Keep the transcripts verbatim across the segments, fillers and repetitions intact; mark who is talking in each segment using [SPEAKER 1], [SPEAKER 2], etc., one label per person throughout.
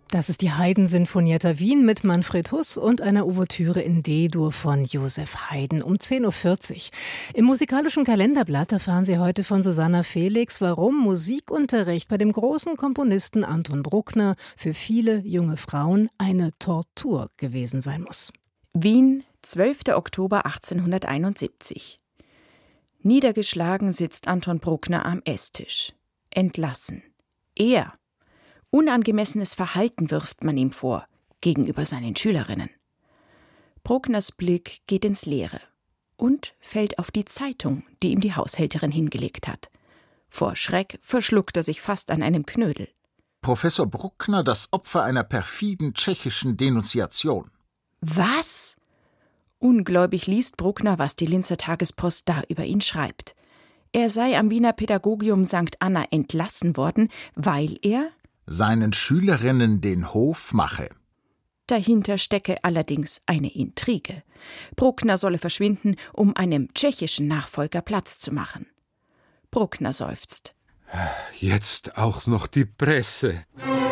[SPEAKER 1] Das ist die Haydn-Sinfonietta Wien mit Manfred Huss und einer Ouvertüre in D-Dur von Joseph Haydn um zehn Uhr vierzig. Im musikalischen Kalenderblatt erfahren Sie heute von Susanna Felix, warum Musikunterricht bei dem großen Komponisten Anton Bruckner für viele junge Frauen eine Tortur gewesen sein muss.
[SPEAKER 2] Wien, zwölfter Oktober achtzehnhunderteinundsiebzig. Niedergeschlagen sitzt Anton Bruckner am Esstisch. Entlassen. Er. Unangemessenes Verhalten wirft man ihm vor, gegenüber seinen Schülerinnen. Bruckners Blick geht ins Leere und fällt auf die Zeitung, die ihm die Haushälterin hingelegt hat. Vor Schreck verschluckt er sich fast an einem Knödel.
[SPEAKER 3] Professor Bruckner, das Opfer einer perfiden tschechischen Denunziation.
[SPEAKER 2] Was? Ungläubig liest Bruckner, was die Linzer Tagespost da über ihn schreibt. Er sei am Wiener Pädagogium Sankt Anna entlassen worden, weil er
[SPEAKER 3] seinen Schülerinnen den Hof mache.
[SPEAKER 2] Dahinter stecke allerdings eine Intrige. Bruckner solle verschwinden, um einem tschechischen Nachfolger Platz zu machen. Bruckner seufzt.
[SPEAKER 4] Jetzt auch noch die Presse.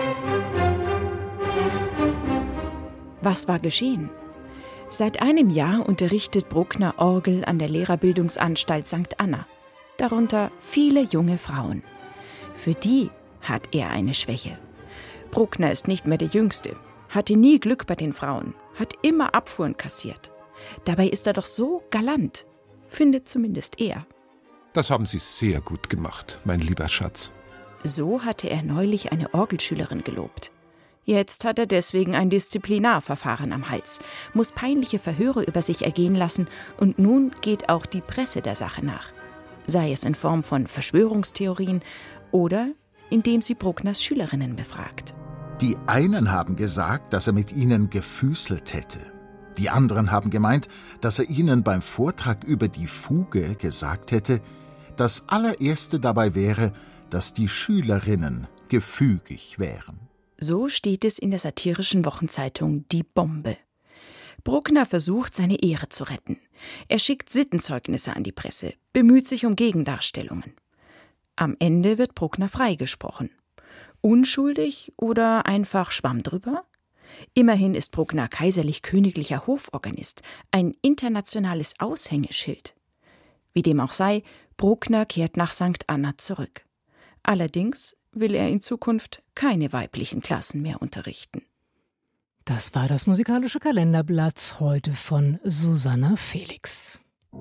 [SPEAKER 2] Was war geschehen? Seit einem Jahr unterrichtet Bruckner Orgel an der Lehrerbildungsanstalt Sankt Anna. Darunter viele junge Frauen. Für die hat er eine Schwäche. Bruckner ist nicht mehr der Jüngste, hatte nie Glück bei den Frauen, hat immer Abfuhren kassiert. Dabei ist er doch so galant, findet zumindest er.
[SPEAKER 4] Das haben Sie sehr gut gemacht, mein lieber Schatz.
[SPEAKER 2] So hatte er neulich eine Orgelschülerin gelobt. Jetzt hat er deswegen ein Disziplinarverfahren am Hals, muss peinliche Verhöre über sich ergehen lassen und nun geht auch die Presse der Sache nach. Sei es in Form von Verschwörungstheorien oder indem sie Bruckners Schülerinnen befragt.
[SPEAKER 3] Die einen haben gesagt, dass er mit ihnen gefüßelt hätte. Die anderen haben gemeint, dass er ihnen beim Vortrag über die Fuge gesagt hätte, das allererste dabei wäre, dass die Schülerinnen gefügig wären.
[SPEAKER 2] So steht es in der satirischen Wochenzeitung Die Bombe. Bruckner versucht, seine Ehre zu retten. Er schickt Sittenzeugnisse an die Presse, bemüht sich um Gegendarstellungen. Am Ende wird Bruckner freigesprochen. Unschuldig oder einfach Schwamm drüber? Immerhin ist Bruckner kaiserlich-königlicher Hoforganist, ein internationales Aushängeschild. Wie dem auch sei, Bruckner kehrt nach Sankt Anna zurück. Allerdings will er in Zukunft keine weiblichen Klassen mehr unterrichten.
[SPEAKER 1] Das war das musikalische Kalenderblatt heute von Susanna Felix.